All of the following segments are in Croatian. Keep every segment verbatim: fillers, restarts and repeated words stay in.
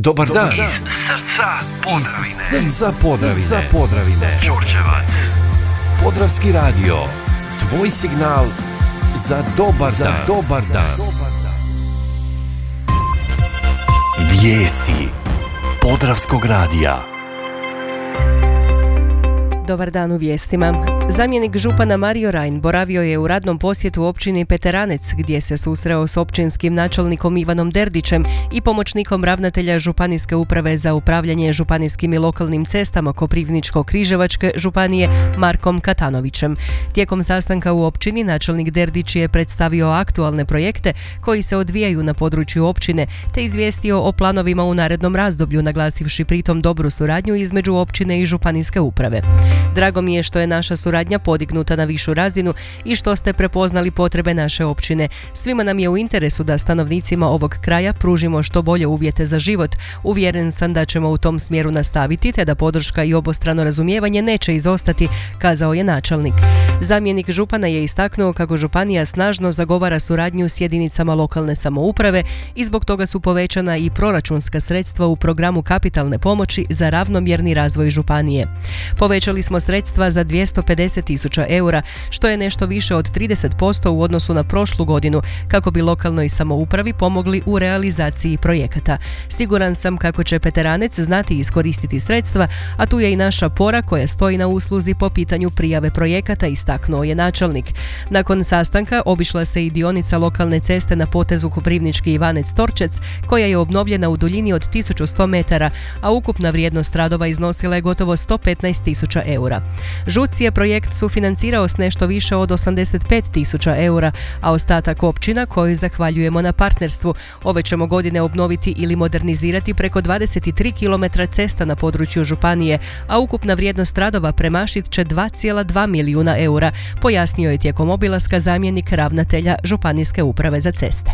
Dobar dan. Iz srca Podravine. Iz srca Podravine. Srca Podravine. Đurđevac. Podravski radio. Tvoj signal za dobar za dan. dobar dan. Vijesti Podravskog radija. Dobar dan u vijestima. Zamjenik župana Mario Rajn boravio je u radnom posjetu općini Peteranec, gdje se susreo s općinskim načelnikom Ivanom Derdićem i pomoćnikom ravnatelja Županijske uprave za upravljanje županijskim i lokalnim cestama Koprivničko-križevačke županije Markom Katanovićem. Tijekom sastanka u općini načelnik Derdić je predstavio aktualne projekte koji se odvijaju na području općine, te izvijestio o planovima u narednom razdoblju, naglasivši pritom dobru suradnju između općine i županijske uprave. Drago mi je što je naša suradnja podignuta na višu razinu i što ste prepoznali potrebe naše općine. Svima nam je u interesu da stanovnicima ovog kraja pružimo što bolje uvjete za život. Uvjeren sam da ćemo u tom smjeru nastaviti, te da podrška i obostrano razumijevanje neće izostati, kazao je načelnik. Zamjenik župana je istaknuo kako županija snažno zagovara suradnju s jedinicama lokalne samouprave i zbog toga su povećana i proračunska sredstva u programu kapitalne pomoći za ravnomjerni razvoj županije. Povećali smo sredstva za dvjesto pedeset tisuća eura, što je nešto više od trideset posto u odnosu na prošlu godinu, kako bi lokalnoj samoupravi pomogli u realizaciji projekata. Siguran sam kako će Peteranec znati iskoristiti sredstva, a tu je i naša Pora koja stoji na usluzi po pitanju prijave projekata, istaknuo je načelnik. Nakon sastanka obišla se i dionica lokalne ceste na potezu Koprivnički Ivanec-Torčec, koja je obnovljena u duljini od tisuću sto metara, a ukupna vrijednost radova iznosila je gotovo sto petnaest tisuća eura. ŽUC je projekt sufinancirao s nešto više od osamdeset pet tisuća eura, a ostatak općina, koju zahvaljujemo na partnerstvu. Ove ćemo godine obnoviti ili modernizirati preko dvadeset tri kilometra cesta na području županije, a ukupna vrijednost radova premašit će dva zarez dva milijuna eura, pojasnio je tijekom obilaska zamjenik ravnatelja Županijske uprave za ceste.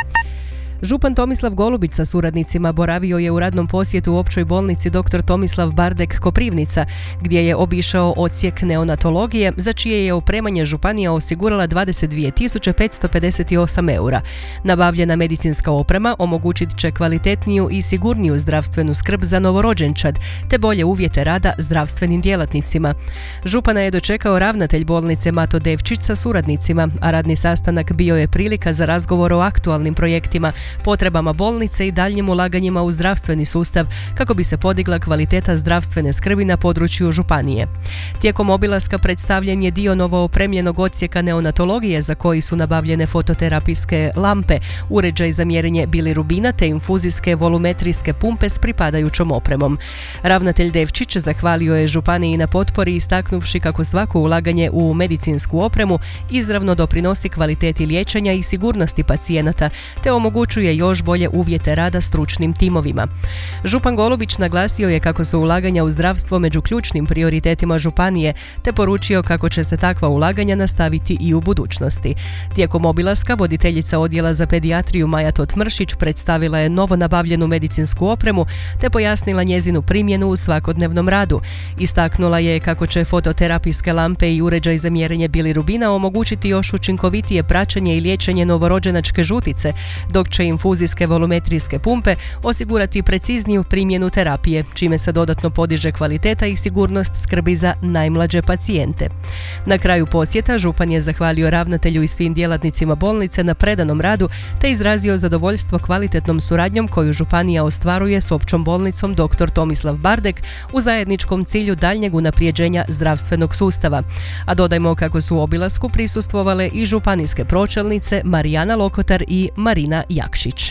Župan Tomislav Golubić sa suradnicima boravio je u radnom posjetu u općoj bolnici dr. Tomislav Bardek Koprivnica, gdje je obišao odsjek neonatologije, za čije je opremanje županija osigurala dvadeset dvije tisuće petsto pedeset osam eura. Nabavljena medicinska oprema omogućit će kvalitetniju i sigurniju zdravstvenu skrb za novorođenčad, te bolje uvjete rada zdravstvenim djelatnicima. Župana je dočekao ravnatelj bolnice Mato Devčić sa suradnicima, a radni sastanak bio je prilika za razgovor o aktualnim projektima, potrebama bolnice i daljnjim ulaganjima u zdravstveni sustav kako bi se podigla kvaliteta zdravstvene skrbi na području županije. Tijekom obilaska predstavljen je dio novoopremljenog odsjeka neonatologije za koji su nabavljene fototerapijske lampe, uređaj za mjerenje bilirubina te infuzijske volumetrijske pumpe s pripadajućom opremom. Ravnatelj Devčić zahvalio je županiji na potpori, istaknuvši kako svako ulaganje u medicinsku opremu izravno doprinosi kvaliteti liječenja i sigurnosti pacijenata te omogućuje je još bolje uvjete rada stručnim timovima. Župan Golubić naglasio je kako su ulaganja u zdravstvo među ključnim prioritetima županije, te poručio kako će se takva ulaganja nastaviti i u budućnosti. Tijekom obilaska voditeljica odjela za pedijatriju Maja Tot-Mršić predstavila je novo nabavljenu medicinsku opremu, te pojasnila njezinu primjenu u svakodnevnom radu. Istaknula je kako će fototerapijske lampe i uređaj za mjerenje bilirubina omogućiti još učinkovitije praćenje i liječenje novorođenačke žutice, dok će infuzijske volumetrijske pumpe osigurati precizniju primjenu terapije, čime se dodatno podiže kvaliteta i sigurnost skrbi za najmlađe pacijente. Na kraju posjeta župan je zahvalio ravnatelju i svim djelatnicima bolnice na predanom radu, te izrazio zadovoljstvo kvalitetnom suradnjom koju županija ostvaruje s općom bolnicom dr. Tomislav Bardek u zajedničkom cilju daljnjeg unaprijeđenja zdravstvenog sustava. A dodajmo kako su u obilasku prisustvovale i županijske pročelnice Marijana Lokotar i Marina Jakšić.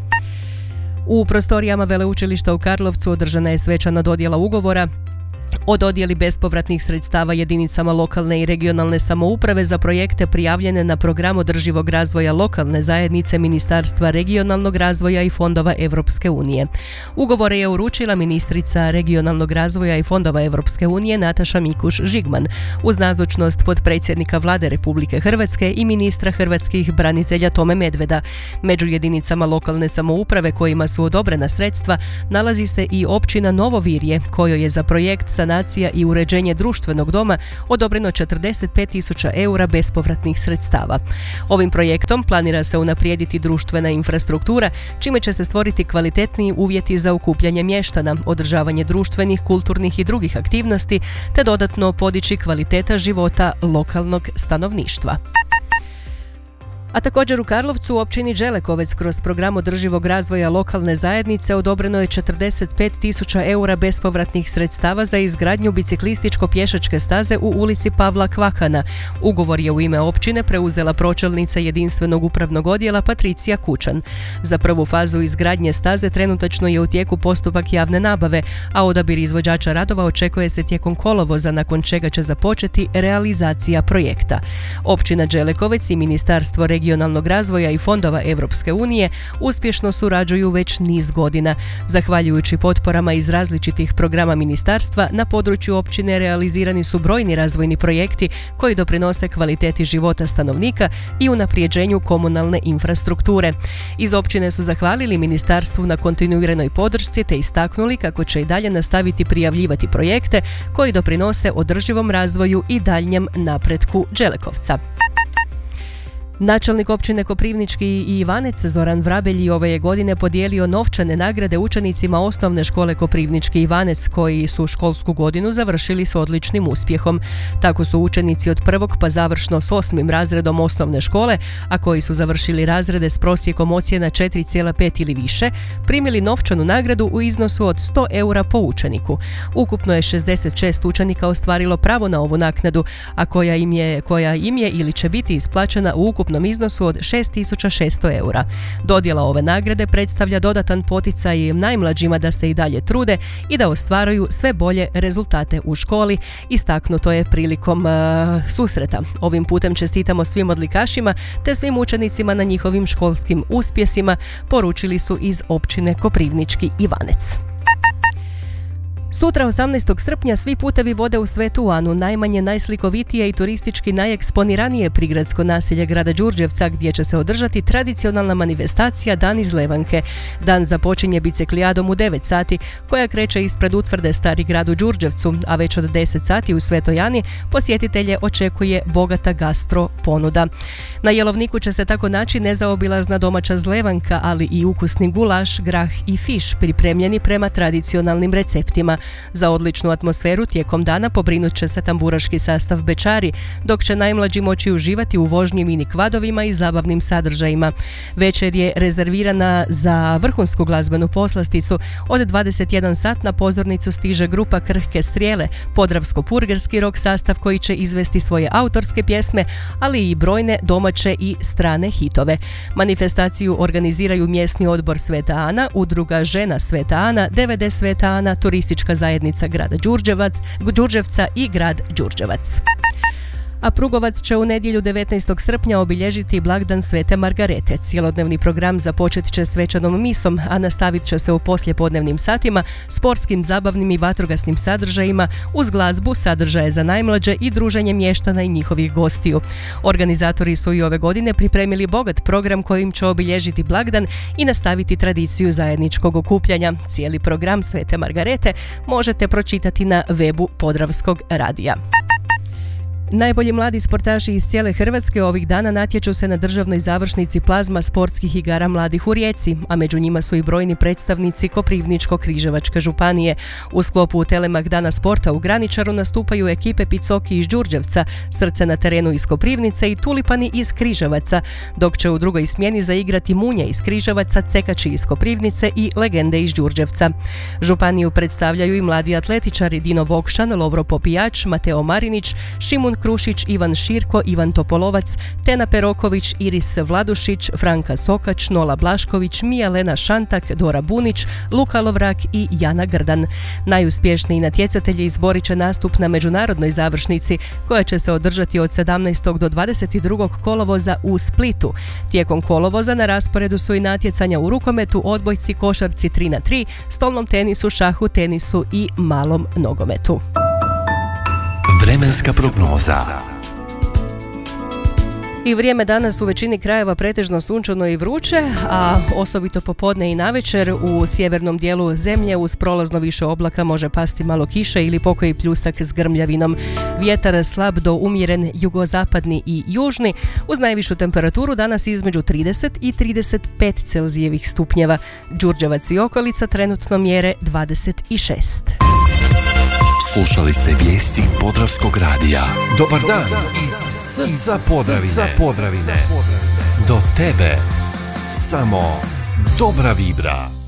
U prostorijama Veleučilišta u Karlovcu održana je svečana dodjela ugovora o dodjeli bespovratnih sredstava jedinicama lokalne i regionalne samouprave za projekte prijavljene na program održivog razvoja lokalne zajednice Ministarstva regionalnog razvoja i fondova Europske unije. Ugovore je uručila ministrica regionalnog razvoja i fondova Europske unije Nataša Mikuš Žigman uz nazočnost potpredsjednika Vlade Republike Hrvatske i ministra hrvatskih branitelja Tome Medveda. Među jedinicama lokalne samouprave kojima su odobrena sredstva nalazi se i općina Novo Virje, kojoj je za projekt sanacije sanacija i uređenje društvenog doma odobreno četrdeset pet tisuća eura bespovratnih sredstava. Ovim projektom planira se unaprijediti društvena infrastruktura, čime će se stvoriti kvalitetniji uvjeti za okupljanje mještana, održavanje društvenih, kulturnih i drugih aktivnosti, te dodatno podići kvaliteta života lokalnog stanovništva. A također u Karlovcu, u općini Đelekovec, kroz program održivog razvoja lokalne zajednice odobreno je četrdeset pet tisuća eura bespovratnih sredstava za izgradnju biciklističko-pješačke staze u ulici Pavla Kvakana. Ugovor je u ime općine preuzela pročelnica jedinstvenog upravnog odjela Patricija Kučan. Za prvu fazu izgradnje staze trenutačno je u tijeku postupak javne nabave, a odabir izvođača radova očekuje se tijekom kolovoza, nakon čega će započeti realizacija projekta. Općina Đelekovec i Ministarstvo regionalnog razvoja i fondova Europske unije uspješno surađuju već niz godina. Zahvaljujući potporama iz različitih programa ministarstva, na području općine realizirani su brojni razvojni projekti koji doprinose kvaliteti života stanovnika i unaprijeđenju komunalne infrastrukture. Iz općine su zahvalili ministarstvu na kontinuiranoj podršci te istaknuli kako će i dalje nastaviti prijavljivati projekte koji doprinose održivom razvoju i daljnjem napretku Đelekovca. Načelnik općine Koprivnički i Ivanec Zoran Vrabelj ove je godine podijelio novčane nagrade učenicima osnovne škole Koprivnički Ivanec koji su školsku godinu završili s odličnim uspjehom. Tako su učenici od prvog pa završno s osmim razredom osnovne škole, a koji su završili razrede s prosjekom ocjena četiri zarez pet ili više, primili novčanu nagradu u iznosu od sto eura po učeniku. Ukupno je šezdeset šest učenika ostvarilo pravo na ovu naknadu, a koja im je, koja im je ili će biti isplaćena u ukupnom iznosu od šest tisuća šesto eura. Dodjela ove nagrade predstavlja dodatan poticaj najmlađima da se i dalje trude i da ostvaruju sve bolje rezultate u školi, istaknuto je prilikom uh, susreta. Ovim putem čestitamo svim odlikašima te svim učenicima na njihovim školskim uspjesima, poručili su iz općine Koprivnički Ivanec. Sutra, osamnaestog srpnja, svi putevi vode u Svetu Anu, najmanje, najslikovitije i turistički najeksponiranije prigradsko naselje grada Đurđevca, gdje će se održati tradicionalna manifestacija Dan iz Levanke. Dan započinje biciklijadom u devet sati, koja kreće ispred utvrde Stari grad u Đurđevcu, a već od deset sati u Svetoj Ani posjetitelje očekuje bogata gastro ponuda. Na jelovniku će se tako naći nezaobilazna domaća zlevanka, ali i ukusni gulaš, grah i fiš, pripremljeni prema tradicionalnim receptima. Za odličnu atmosferu tijekom dana pobrinut će se tamburaški sastav Bečari, dok će najmlađi moći uživati u vožnji mini kvadovima i zabavnim sadržajima. Večer je rezervirana za vrhunsku glazbenu poslasticu. Od dvadeset jedan sat na pozornicu stiže grupa Krhke strijele, podravsko-purgerski rock sastav koji će izvesti svoje autorske pjesme, ali i brojne domaće i strane hitove. Manifestaciju organiziraju mjesni odbor Sveta Ana, udruga Žena Sveta Ana, D V D Sveta Ana, turistička zajednica grada Đurđevac, Đurđevca i grad Đurđevac. A Prugovac će u nedjelju devetnaestog srpnja obilježiti blagdan Svete Margarete. Cjelodnevni program započet će svečanom misom, a nastavit će se u poslijepodnevnim satima sportskim, zabavnim i vatrogasnim sadržajima uz glazbu, sadržaje za najmlađe i druženje mještana i njihovih gostiju. Organizatori su i ove godine pripremili bogat program kojim će obilježiti blagdan i nastaviti tradiciju zajedničkog okupljanja. Cijeli program Svete Margarete možete pročitati na webu Podravskog radija. Najbolji mladi sportaši iz cijele Hrvatske ovih dana natječu se na državnoj završnici plazma sportskih igara mladih u Rijeci, a među njima su i brojni predstavnici Koprivničko-križevačke županije. U sklopu Telemak dana sporta u Graničaru nastupaju ekipe Picoki iz Đurđevca, Srce na terenu iz Koprivnice i Tulipani iz Križevaca, dok će u drugoj smjeni zaigrati Munje iz Križevaca, Cekači iz Koprivnice i Legende iz Đurđevca. Županiju predstavljaju i mladi atletičari Dino Vokšan, Lovro Popijač, Mateo Marinić, Šimun Krušić, Ivan Širko, Ivan Topolovac, Tena Peroković, Iris Vladušić, Franka Sokač, Nola Blašković, Mija Lena Šantak, Dora Bunić, Luka Lovrak i Jana Grdan. Najuspješniji natjecatelji izborit će nastup na međunarodnoj završnici koja će se održati od sedamnaestog do dvadeset drugog kolovoza u Splitu. Tijekom kolovoza na rasporedu su i natjecanja u rukometu, odbojci, košarci tri na tri, stolnom tenisu, šahu, tenisu i malom nogometu. Vremenska prognoza. I vrijeme danas u većini krajeva pretežno sunčano i vruće, a osobito popodne i navečer u sjevernom dijelu zemlje uz prolazno više oblaka može pasti malo kiše ili pokoji pljusak s grmljavinom. Vjetar slab do umjeren jugozapadni i južni uz najvišu temperaturu danas između trideset i trideset pet Celzijevih stupnjeva. Đurđevac i okolica trenutno mjere dvadeset šest. Slušali ste vijesti Podravskog radija. Dobar dan iz srca Podravine. Srca Podravine. Do tebe samo dobra vibra.